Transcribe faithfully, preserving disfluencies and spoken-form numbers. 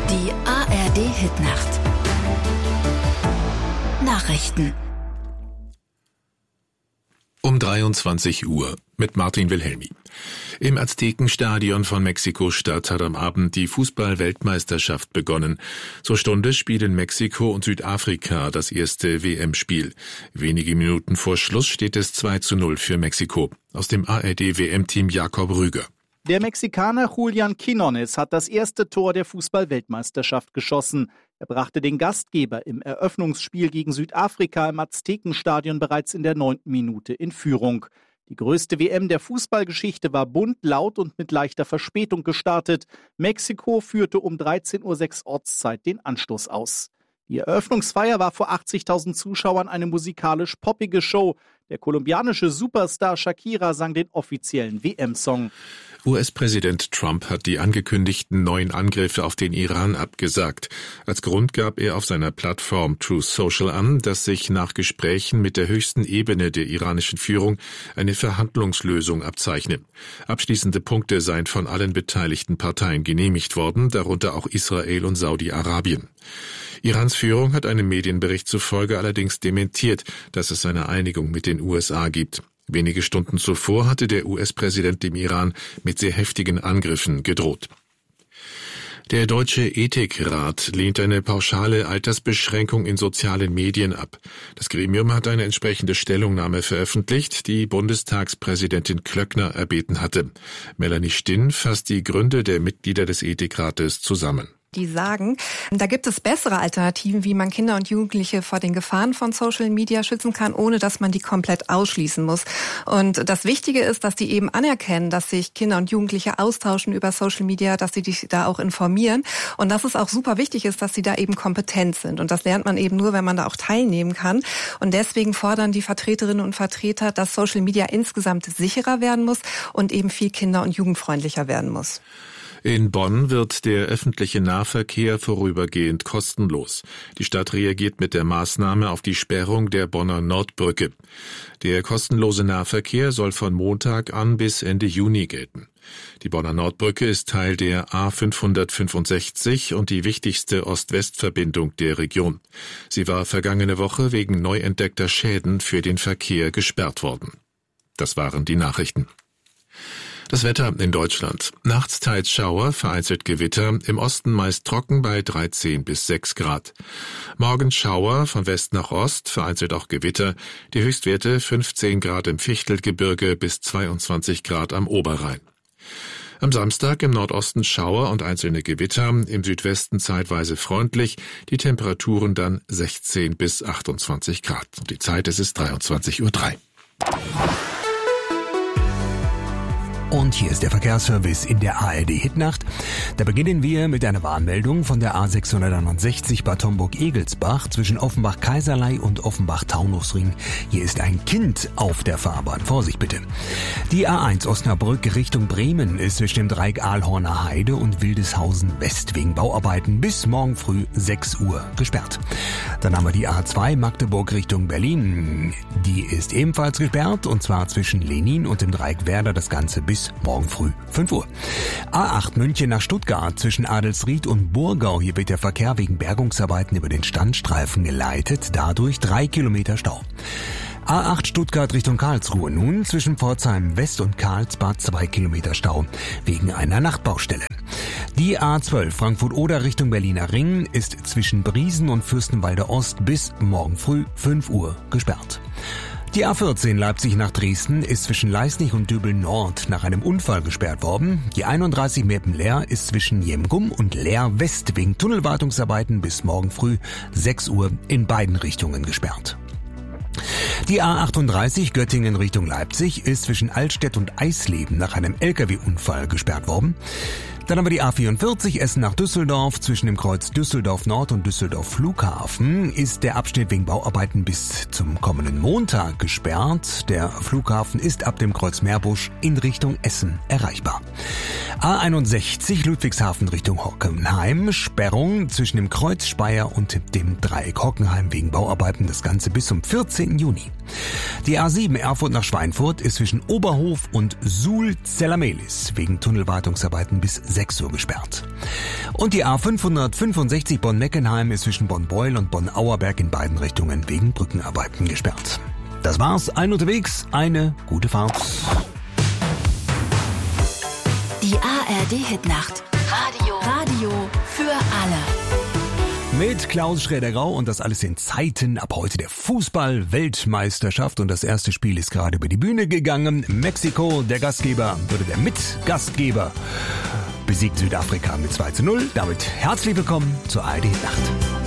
Die A R D-Hitnacht. Nachrichten. Um dreiundzwanzig Uhr mit Martin Wilhelmi. Im Aztekenstadion von Mexiko-Stadt hat am Abend die Fußball-Weltmeisterschaft begonnen. Zur Stunde spielen Mexiko und Südafrika das erste W M-Spiel. Wenige Minuten vor Schluss steht es zwei zu null für Mexiko. Aus dem A R D-W M-Team Jakob Rüger. Der Mexikaner Julián Quiñones hat das erste Tor der Fußball-Weltmeisterschaft geschossen. Er brachte den Gastgeber im Eröffnungsspiel gegen Südafrika im Aztekenstadion bereits in der neunten Minute in Führung. Die größte W M der Fußballgeschichte war bunt, laut und mit leichter Verspätung gestartet. Mexiko führte um dreizehn Uhr sechs Ortszeit den Anstoß aus. Die Eröffnungsfeier war vor achtzigtausend Zuschauern eine musikalisch-poppige Show. Der kolumbianische Superstar Shakira sang den offiziellen W M-Song. U S-Präsident Trump hat die angekündigten neuen Angriffe auf den Iran abgesagt. Als Grund gab er auf seiner Plattform Truth Social an, dass sich nach Gesprächen mit der höchsten Ebene der iranischen Führung eine Verhandlungslösung abzeichne. Abschließende Punkte seien von allen beteiligten Parteien genehmigt worden, darunter auch Israel und Saudi-Arabien. Irans Führung hat einem Medienbericht zufolge allerdings dementiert, dass es eine Einigung mit den U S A gibt. Wenige Stunden zuvor hatte der U S-Präsident dem Iran mit sehr heftigen Angriffen gedroht. Der Deutsche Ethikrat lehnt eine pauschale Altersbeschränkung in sozialen Medien ab. Das Gremium hat eine entsprechende Stellungnahme veröffentlicht, die Bundestagspräsidentin Klöckner erbeten hatte. Melanie Stinn fasst die Gründe der Mitglieder des Ethikrates zusammen. Die sagen, da gibt es bessere Alternativen, wie man Kinder und Jugendliche vor den Gefahren von Social Media schützen kann, ohne dass man die komplett ausschließen muss. Und das Wichtige ist, dass die eben anerkennen, dass sich Kinder und Jugendliche austauschen über Social Media, dass sie sich da auch informieren und dass es auch super wichtig ist, dass sie da eben kompetent sind. Und das lernt man eben nur, wenn man da auch teilnehmen kann. Und deswegen fordern die Vertreterinnen und Vertreter, dass Social Media insgesamt sicherer werden muss und eben viel kinder- und jugendfreundlicher werden muss. In Bonn wird der öffentliche Nahverkehr vorübergehend kostenlos. Die Stadt reagiert mit der Maßnahme auf die Sperrung der Bonner Nordbrücke. Der kostenlose Nahverkehr soll von Montag an bis Ende Juni gelten. Die Bonner Nordbrücke ist Teil der A fünfhundertfünfundsechzig und die wichtigste Ost-West-Verbindung der Region. Sie war vergangene Woche wegen neu entdeckter Schäden für den Verkehr gesperrt worden. Das waren die Nachrichten. Das Wetter in Deutschland. Nachts teils Schauer, vereinzelt Gewitter, im Osten meist trocken bei dreizehn bis sechs Grad. Morgen Schauer, von West nach Ost, vereinzelt auch Gewitter, die Höchstwerte fünfzehn Grad im Fichtelgebirge bis zweiundzwanzig Grad am Oberrhein. Am Samstag im Nordosten Schauer und einzelne Gewitter, im Südwesten zeitweise freundlich, die Temperaturen dann sechzehn bis achtundzwanzig Grad. Und die Zeit, es ist dreiundzwanzig Uhr drei. Und hier ist der Verkehrsservice in der A R D-Hitnacht. Da beginnen wir mit einer Warnmeldung von der A sechshunderteinundsechzig Bad Homburg-Egelsbach zwischen Offenbach-Kaiserlei und Offenbach-Taunusring. Hier ist ein Kind auf der Fahrbahn. Vorsicht bitte. Die A eins Osnabrück Richtung Bremen ist zwischen dem Dreieck Aalhorner Heide und Wildeshausen West wegen Bauarbeiten bis morgen früh sechs Uhr gesperrt. Dann haben wir die A zwei Magdeburg Richtung Berlin. Die ist ebenfalls gesperrt und zwar zwischen Lenin und dem Dreieck Werder, das Ganze bis morgen früh fünf Uhr. A acht München nach Stuttgart zwischen Adelsried und Burgau. Hier wird der Verkehr wegen Bergungsarbeiten über den Standstreifen geleitet. Dadurch drei Kilometer Stau. A acht Stuttgart Richtung Karlsruhe nun zwischen Pforzheim West und Karlsbad zwei Kilometer Stau wegen einer Nachtbaustelle. Die A zwölf Frankfurt-Oder Richtung Berliner Ring ist zwischen Briesen und Fürstenwalde Ost bis morgen früh fünf Uhr gesperrt. Die A vierzehn Leipzig nach Dresden ist zwischen Leisnig und Döbel Nord nach einem Unfall gesperrt worden. Die einunddreißig Meppen-Leer ist zwischen Jemgum und Leer West wegen Tunnelwartungsarbeiten bis morgen früh sechs Uhr in beiden Richtungen gesperrt. Die A achtunddreißig Göttingen Richtung Leipzig ist zwischen Altstedt und Eisleben nach einem L K W-Unfall gesperrt worden. Dann haben wir die A vierundvierzig Essen nach Düsseldorf. Zwischen dem Kreuz Düsseldorf Nord und Düsseldorf Flughafen ist der Abschnitt wegen Bauarbeiten bis zum kommenden Montag gesperrt. Der Flughafen ist ab dem Kreuz Meerbusch in Richtung Essen erreichbar. A einundsechzig Ludwigshafen Richtung Hockenheim. Sperrung zwischen dem Kreuz Speyer und dem Dreieck Hockenheim wegen Bauarbeiten. Das Ganze bis zum vierzehnten Juni. Die A sieben Erfurt nach Schweinfurt ist zwischen Oberhof und Suhl-Zellamelis wegen Tunnelwartungsarbeiten bis sechs Uhr gesperrt. Und die A fünfhundertfünfundsechzig Bonn-Meckenheim ist zwischen Bonn-Breuel und Bonn-Auerberg in beiden Richtungen wegen Brückenarbeiten gesperrt. Das war's. Ein unterwegs, eine gute Fahrt. Die A R D-Hitnacht. Radio. Radio für alle. Mit Klaus Schräder-Grau und das alles in Zeiten ab heute der Fußball-Weltmeisterschaft. Und das erste Spiel ist gerade über die Bühne gegangen. Mexiko, der Gastgeber, oder der Mitgastgeber, besiegt Südafrika mit zwei zu null. Damit herzlich willkommen zur A R D-Nacht.